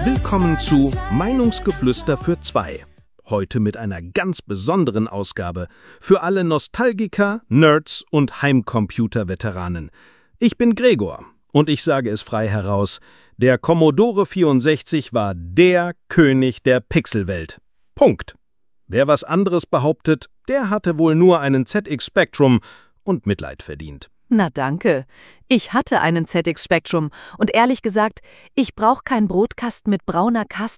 Willkommen zu Meinungsgeflüster für zwei. Heute mit einer ganz besonderen Ausgabe für alle Nostalgiker, Nerds und Heimcomputer-Veteranen. Ich bin Gregor und ich sage es frei heraus, der Commodore 64 war der König der Pixelwelt. Punkt. Wer was anderes behauptet, der hatte wohl nur einen ZX Spectrum und Mitleid verdient. Na danke. Ich hatte einen ZX Spectrum und ehrlich gesagt, ich brauche keinen Brotkasten mit brauner